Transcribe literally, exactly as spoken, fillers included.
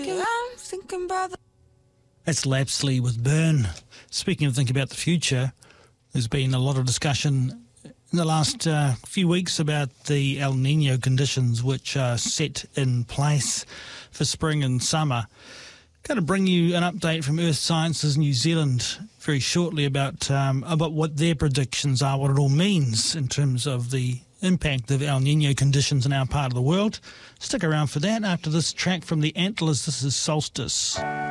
I'm thinking about the... That's Lapsley with Burn. Speaking of thinking about the future, there's been a lot of discussion in the last uh, few weeks about the El Nino conditions which are set in place for spring and summer. Going to bring you an update from Earth Sciences New Zealand very shortly about um, about what their predictions are, what it all means in terms of the impact of El Nino conditions in our part of the world. Stick around for that after this track from the Antlers. This is Solstice.